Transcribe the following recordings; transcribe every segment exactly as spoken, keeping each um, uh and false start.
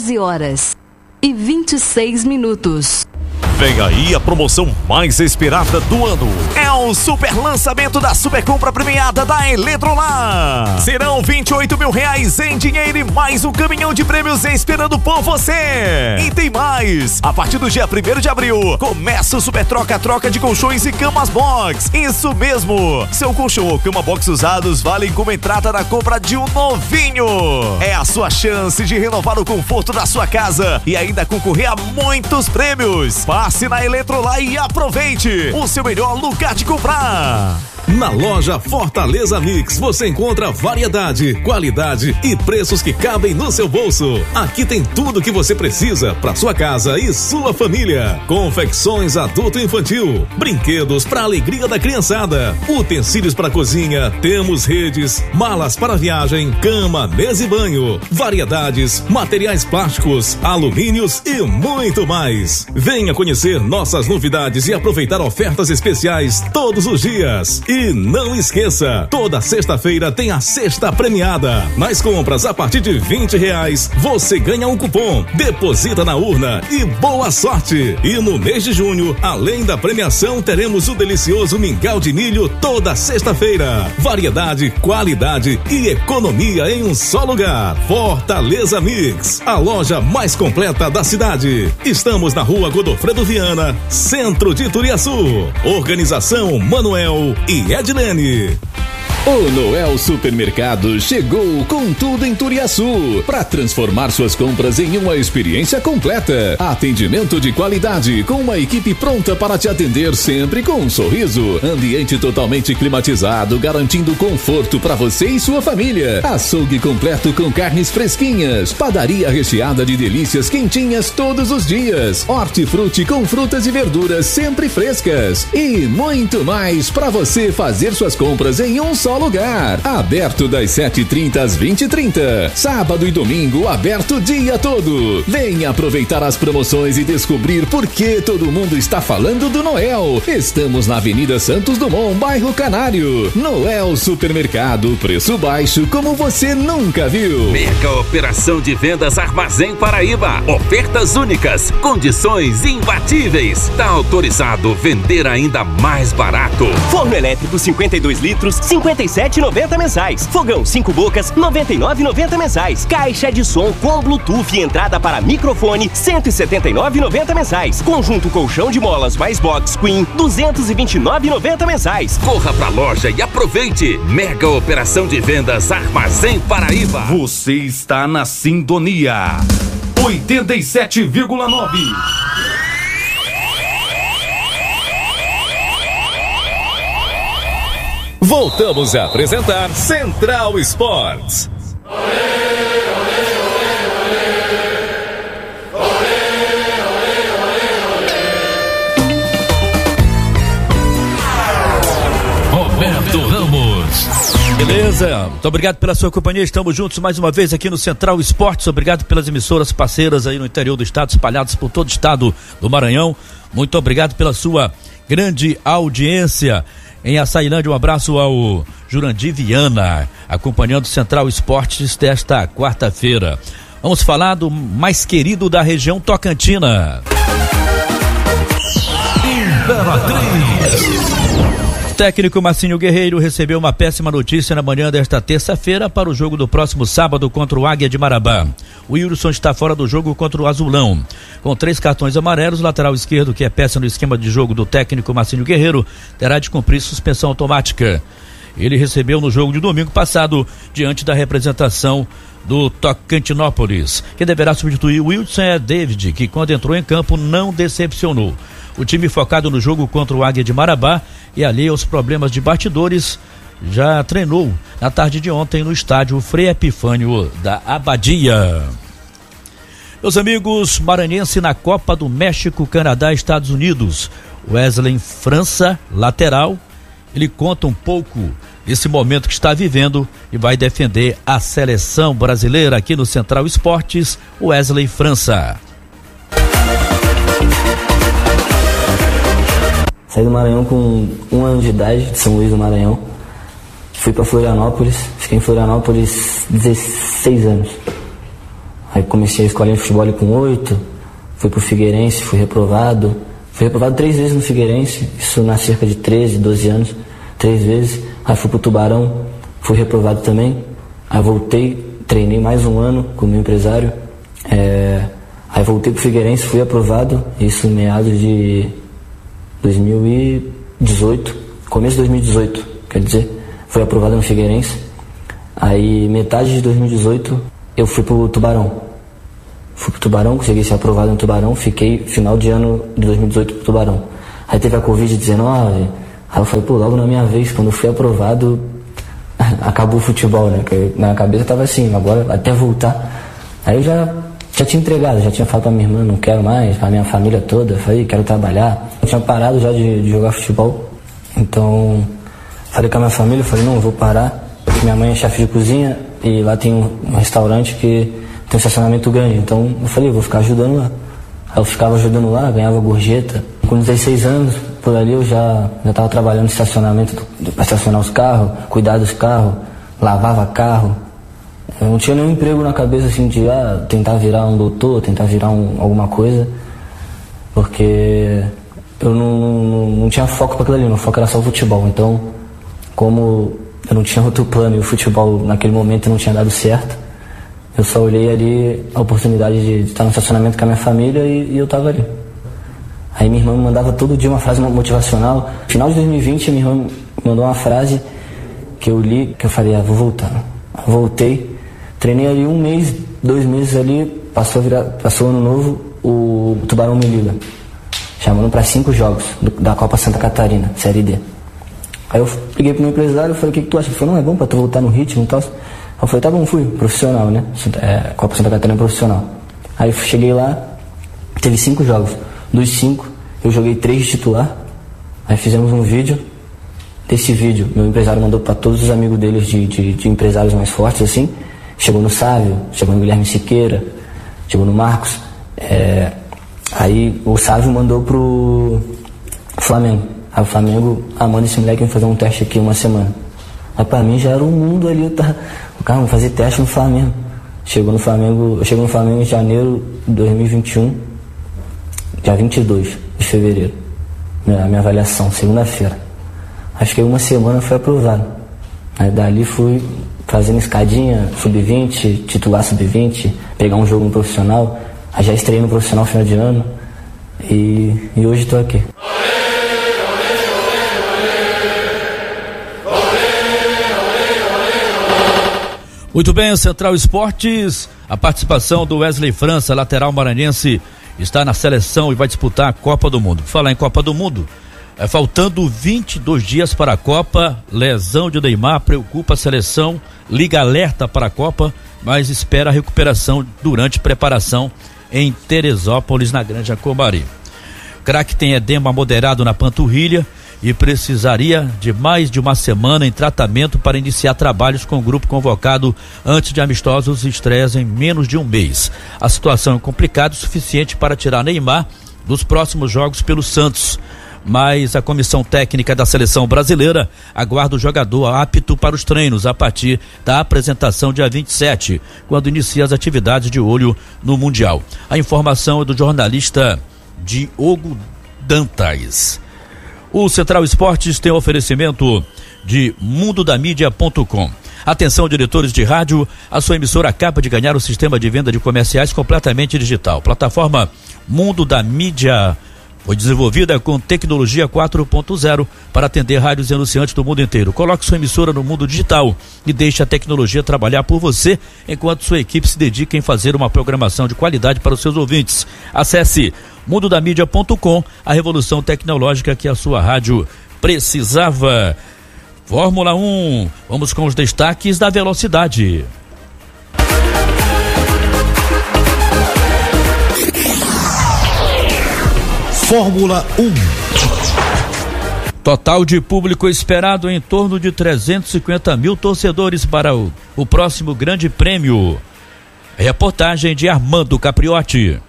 doze horas e vinte e seis minutos. Vem aí a promoção mais esperada do ano. É o super lançamento da super compra premiada da Eletrolar. Serão vinte e oito mil reais em dinheiro e mais um caminhão de prêmios esperando por você. E tem mais. A partir do dia primeiro de abril, começa o super troca-troca de colchões e camas box. Isso mesmo. Seu colchão ou cama box usados valem como entrada na compra de um novinho. É a sua chance de renovar o conforto da sua casa e ainda concorrer a muitos prêmios. Passe na Eletrolar e aproveite o seu melhor lugar de comprar. Na loja Fortaleza Mix você encontra variedade, qualidade e preços que cabem no seu bolso. Aqui tem tudo que você precisa para sua casa e sua família. Confecções adulto e infantil, brinquedos para alegria da criançada, utensílios para cozinha, temos redes, malas para viagem, cama, mesa e banho, variedades, materiais plásticos, alumínios e muito mais. Venha conhecer nossas novidades e aproveitar ofertas especiais todos os dias. E não esqueça, toda sexta-feira tem a sexta premiada. Nas compras a partir de vinte reais, você ganha um cupom, deposita na urna e boa sorte. E no mês de junho, além da premiação, teremos o delicioso mingau de milho toda sexta-feira. Variedade, qualidade e economia em um só lugar. Fortaleza Mix, a loja mais completa da cidade. Estamos na rua Godofredo Viana, centro de Turiaçu. Organização Manuel e Edilene. O Noel Supermercado chegou com tudo em Turiaçu para transformar suas compras em uma experiência completa. Atendimento de qualidade com uma equipe pronta para te atender sempre com um sorriso. Ambiente totalmente climatizado, garantindo conforto para você e sua família. Açougue completo com carnes fresquinhas. Padaria recheada de delícias quentinhas todos os dias. Hortifruti com frutas e verduras sempre frescas. E muito mais para você fazer suas compras em um só lugar. Aberto das sete e trinta às vinte e trinta. Sábado e domingo aberto o dia todo. Venha aproveitar as promoções e descobrir por que todo mundo está falando do Noel. Estamos na Avenida Santos Dumont, bairro Canário. Noel Supermercado, preço baixo como você nunca viu. Mega operação de vendas Armazém Paraíba. Ofertas únicas, condições imbatíveis. Tá autorizado vender ainda mais barato. Forno elétrico cinquenta e dois litros, cinquenta e sete reais e noventa centavos mensais. Fogão cinco bocas, noventa e nove reais e noventa centavos mensais. Caixa de som com Bluetooth e entrada para microfone, cento e setenta e nove reais e noventa centavos mensais. Conjunto colchão de molas mais box Queen, duzentos e vinte e nove reais e noventa centavos mensais. Corra pra loja e aproveite. Mega operação de vendas Armazém Paraíba. Você está na sintonia oitenta e sete vírgula nove. Voltamos a apresentar Central Esportes. Roberto Ramos. Beleza, muito obrigado pela sua companhia, estamos juntos mais uma vez aqui no Central Esportes. Obrigado pelas emissoras parceiras aí no interior do estado, espalhadas por todo o estado do Maranhão. Muito obrigado pela sua grande audiência. Em Açailândia, um abraço ao Jurandir Viana, acompanhando o Central Esportes desta quarta-feira. Vamos falar do mais querido da região tocantina. Imperatriz. O técnico Marcinho Guerreiro recebeu uma péssima notícia na manhã desta terça-feira para o jogo do próximo sábado contra o Águia de Marabá. O Wilson está fora do jogo contra o Azulão. Com três cartões amarelos, o lateral esquerdo, que é peça no esquema de jogo do técnico Marcinho Guerreiro, terá de cumprir suspensão automática. Ele recebeu no jogo de domingo passado, diante da representação do Tocantinópolis. Quem deverá substituir o Wilson é David, que quando entrou em campo não decepcionou. O time focado no jogo contra o Águia de Marabá e alheio aos problemas de bastidores, já treinou na tarde de ontem no estádio Frei Epifânio da Abadia. Meus amigos, maranhense na Copa do México, Canadá, Estados Unidos. Wesley França, lateral, ele conta um pouco desse momento que está vivendo e vai defender a seleção brasileira aqui no Central Esportes. Wesley França. Saí do Maranhão com um ano de idade, de São Luís do Maranhão. Fui para Florianópolis, fiquei em Florianópolis dezesseis anos. Aí comecei a escolinha de futebol com oito, fui pro Figueirense, fui reprovado. Fui reprovado três vezes no Figueirense, isso na cerca de treze, doze anos, três vezes. Aí fui pro Tubarão, fui reprovado também. Aí voltei, treinei mais um ano com o meu empresário. É... Aí voltei pro Figueirense, fui aprovado, isso em meados de dois mil e dezoito, começo de dois mil e dezoito, quer dizer, fui aprovado no Figueirense. Aí metade de dois mil e dezoito eu fui pro Tubarão. Fui pro Tubarão, consegui ser aprovado no Tubarão, fiquei final de ano de dois mil e dezoito pro Tubarão. Aí teve a covid dezenove, aí eu falei, pô, logo na minha vez, quando eu fui aprovado, acabou o futebol, né? Porque na cabeça tava assim, agora até voltar. Aí eu já, já tinha entregado, já tinha falado pra minha irmã, não quero mais, pra minha família toda, eu falei, quero trabalhar. Eu tinha parado já de, de jogar futebol, então falei com a minha família, falei, não, eu vou parar. Minha mãe é chefe de cozinha e lá tem um, um restaurante que tem um estacionamento grande, então eu falei, eu vou ficar ajudando lá. Aí eu ficava ajudando lá, ganhava gorjeta. Com dezesseis anos, por ali eu já já estava trabalhando no estacionamento para estacionar os carros, cuidar dos carros, lavava carro. Eu não tinha nenhum emprego na cabeça assim de ah, tentar virar um doutor, tentar virar um, alguma coisa, porque eu não, não, não tinha foco para aquilo ali, meu foco era só o futebol. Então, como eu não tinha outro plano e o futebol naquele momento não tinha dado certo, eu só olhei ali a oportunidade de, de estar no estacionamento com a minha família e, e eu estava ali. Aí minha irmã me mandava todo dia uma frase motivacional. No final de dois mil e vinte, minha irmã me mandou uma frase que eu li, que eu falei, ah, vou voltar. Voltei, treinei ali um mês, dois meses ali, passou, virar, passou o ano novo, o Tubarão me liga, chamando para cinco jogos do, da Copa Santa Catarina, Série D. Aí eu liguei pro meu empresário e falei, o que, que tu acha? Ele falou, não, é bom pra tu voltar no ritmo e tal. Eu falei, tá bom, fui, profissional, né? É, Copa Santa Catarina profissional. Aí eu cheguei lá, teve cinco jogos. Dos cinco, eu joguei três de titular. Aí fizemos um vídeo. Desse vídeo, meu empresário mandou para todos os amigos deles de, de, de empresários mais fortes, assim. Chegou no Sávio, chegou no Guilherme Siqueira, chegou no Marcos. É, aí o Sávio mandou pro Flamengo. Aí o Flamengo, ah, manda esse moleque fazer um teste aqui uma semana. Aí pra mim já era um mundo ali, eu tava, cara, vou fazer teste no Flamengo. Chegou no Flamengo, eu cheguei no Flamengo em janeiro de dois mil e vinte e um, dia vinte e dois de fevereiro. Minha, minha avaliação, segunda-feira. Acho que uma semana foi aprovado. Aí dali fui fazendo escadinha, sub vinte, titular sub vinte, pegar um jogo no profissional. Aí já estreiei no profissional final de ano. E, e hoje estou aqui. Muito bem, Central Esportes, a participação do Wesley França, lateral maranhense, está na seleção e vai disputar a Copa do Mundo. Por falar em Copa do Mundo, é, faltando vinte e dois dias para a Copa, lesão de Neymar preocupa a seleção, liga alerta para a Copa, mas espera a recuperação durante preparação em Teresópolis, na Granja Comari. O craque tem edema moderado na panturrilha e precisaria de mais de uma semana em tratamento para iniciar trabalhos com o grupo convocado antes de amistosos e estreias em menos de um mês. A situação é complicada o suficiente para tirar Neymar dos próximos jogos pelo Santos, mas a comissão técnica da seleção brasileira aguarda o jogador apto para os treinos a partir da apresentação dia vinte e sete, quando inicia as atividades de olho no Mundial. A informação é do jornalista Diogo Dantas. O Central Esportes tem oferecimento de mundo da mídia ponto com. Atenção, diretores de rádio, a sua emissora acaba de ganhar o sistema de venda de comerciais completamente digital. Plataforma Mundo da Mídia foi desenvolvida com tecnologia quatro ponto zero para atender rádios e anunciantes do mundo inteiro. Coloque sua emissora no mundo digital e deixe a tecnologia trabalhar por você, enquanto sua equipe se dedica em fazer uma programação de qualidade para os seus ouvintes. Acesse mundo da mídia ponto com, a revolução tecnológica que a sua rádio precisava. Fórmula um, vamos com os destaques da velocidade. Fórmula um. Total de público esperado em torno de trezentos e cinquenta mil torcedores para o, o próximo Grande Prêmio. Reportagem de Armando Capriotti.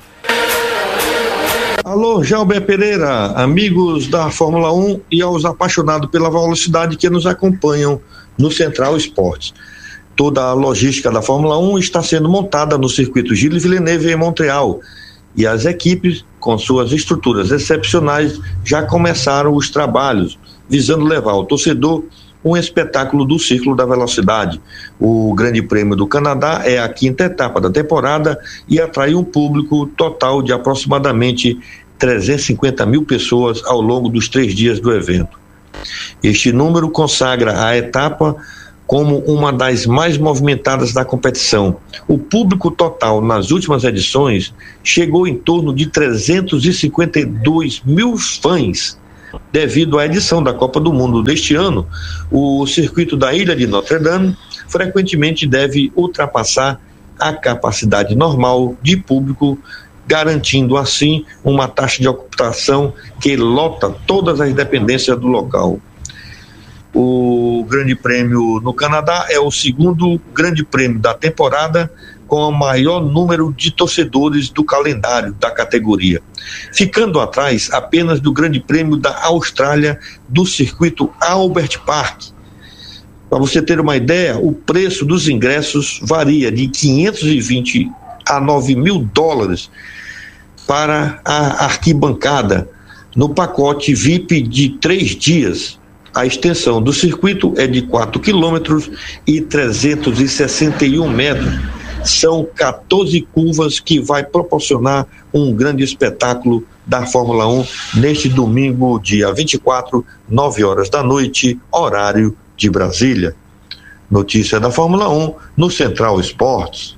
Alô, Gelber Pereira, amigos da Fórmula um e aos apaixonados pela velocidade que nos acompanham no Central Esportes. Toda a logística da Fórmula um está sendo montada no circuito Gilles Villeneuve em Montreal, e as equipes, com suas estruturas excepcionais, já começaram os trabalhos, visando levar ao torcedor um espetáculo do Círculo da Velocidade. O Grande Prêmio do Canadá é a quinta etapa da temporada e atrai um público total de aproximadamente trezentas e cinquenta mil pessoas ao longo dos três dias do evento. Este número consagra a etapa como uma das mais movimentadas da competição. O público total nas últimas edições chegou em torno de trezentos e cinquenta e dois mil fãs. Devido à edição da Copa do Mundo deste ano, o circuito da Ilha de Notre Dame frequentemente deve ultrapassar a capacidade normal de público, garantindo assim uma taxa de ocupação que lota todas as dependências do local. O Grande Prêmio no Canadá é o segundo Grande Prêmio da temporada com o maior número de torcedores do calendário da categoria, ficando atrás apenas do Grande Prêmio da Austrália do circuito Albert Park. Para você ter uma ideia, o preço dos ingressos varia de quinhentos e vinte a nove mil dólares para a arquibancada no pacote V I P de três dias. A extensão do circuito é de quatro quilômetros e trezentos e sessenta e um metros. São quatorze curvas que vai proporcionar um grande espetáculo da Fórmula um neste domingo, dia vinte e quatro, nove horas da noite, horário de Brasília. Notícia da Fórmula um no Central Esportes.